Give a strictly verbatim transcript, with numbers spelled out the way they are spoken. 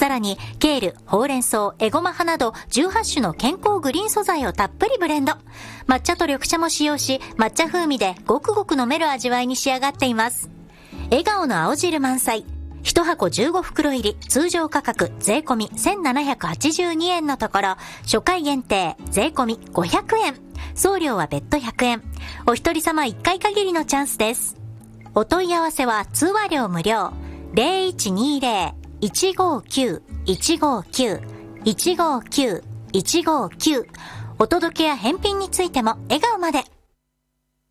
さらにケール、ほうれん草、エゴマ葉などじゅうはち種の健康グリーン素材をたっぷりブレンド。抹茶と緑茶も使用し、抹茶風味でごくごく飲める味わいに仕上がっています。笑顔の青汁満載。いち箱じゅうご袋入り、通常価格税込みせんななひゃくはちじゅうにえんのところ、初回限定税込みごひゃくえん。送料は別途ひゃくえん。お一人様いっかい限りのチャンスです。お問い合わせは通話料無料。ゼロいちにゼロ いちごきゅう いちごきゅう いちごきゅう いちごきゅう。お届けや返品についても笑顔まで。